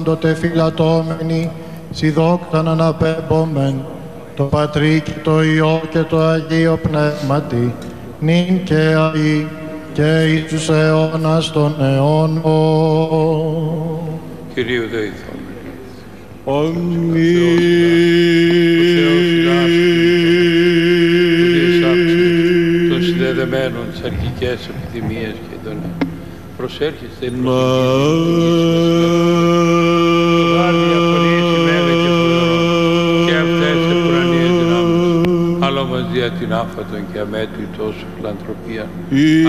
πάντοτε φυλατώμενοι, σιδόκταν αναπέμπομεν, το Πατρί και το Υιό και το Αγίο Πνεύματι, νυν και αεί και εις τους αιώνας των αιώνων. Κυρίου δεηθόμεν. Αμήν. Των συνδεδεμένων τις αρχικές επιδημίες και των προσέρχεστε προς και αυτές σε ουρανίες δυνάμεις, αλλά μας δια την άφατον και αμέτρη τόσο φιλανθρωπία,